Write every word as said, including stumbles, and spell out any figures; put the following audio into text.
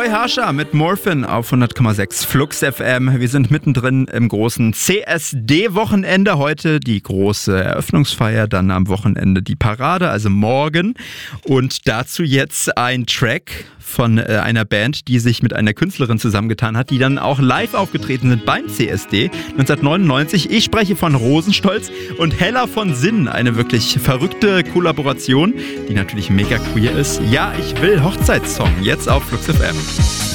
Roy Harscher mit Morphin auf hundert Komma sechs Flux F M. Wir sind mittendrin im großen C S D-Wochenende. Heute die große Eröffnungsfeier, dann am Wochenende die Parade, also morgen. Und dazu jetzt ein Track von äh, einer Band, die sich mit einer Künstlerin zusammengetan hat, die dann auch live aufgetreten sind beim C S D neunzehnhundertneunundneunzig. Ich spreche von Rosenstolz und Hella von Sinn. Eine wirklich verrückte Kollaboration, die natürlich mega queer ist. Ja, ich will Hochzeitssong, jetzt auf Flux F M.